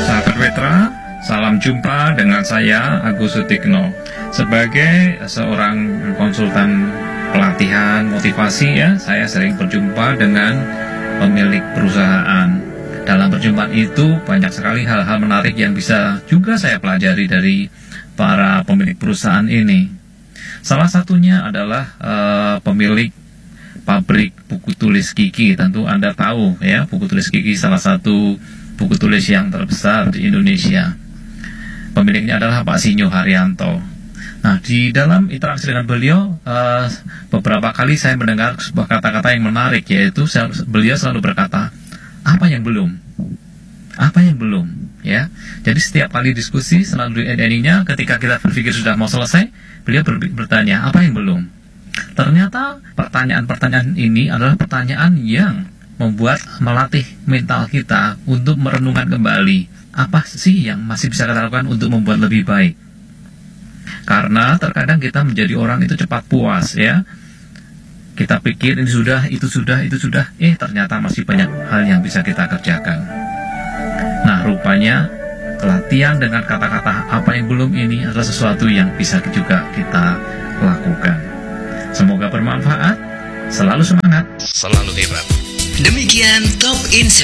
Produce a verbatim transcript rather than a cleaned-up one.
Sahabat Petra, salam jumpa dengan saya Agus Sutikno. Sebagai seorang konsultan pelatihan motivasi ya, saya sering berjumpa dengan pemilik perusahaan. Dalam perjumpaan itu banyak sekali hal-hal menarik yang bisa juga saya pelajari dari para pemilik perusahaan ini. Salah satunya adalah uh, pemilik pabrik buku tulis Kiki. Tentu Anda tahu ya, buku tulis Kiki salah satu buku tulis yang terbesar di Indonesia. Pemiliknya adalah Pak Sinyo Haryanto. Nah, di dalam interaksi dengan beliau, uh, beberapa kali saya mendengar sebuah kata-kata yang menarik, yaitu saya, beliau selalu berkata, apa yang belum? Apa yang belum? Ya, jadi setiap kali diskusi selalu endingnya ketika kita berpikir sudah mau selesai, beliau ber bertanya, apa yang belum? Ternyata pertanyaan-pertanyaan ini adalah pertanyaan yang membuat melatih mental kita untuk merenungkan kembali apa sih yang masih bisa kita lakukan untuk membuat lebih baik. Karena terkadang kita menjadi orang itu cepat puas ya. Kita pikir ini sudah, itu sudah, itu sudah, eh ternyata masih banyak hal yang bisa kita kerjakan. Nah, rupanya latihan dengan kata-kata apa yang belum ini adalah sesuatu yang bisa juga kita lakukan. Semoga bermanfaat, selalu semangat, selalu hebat. Demikian Top Insight.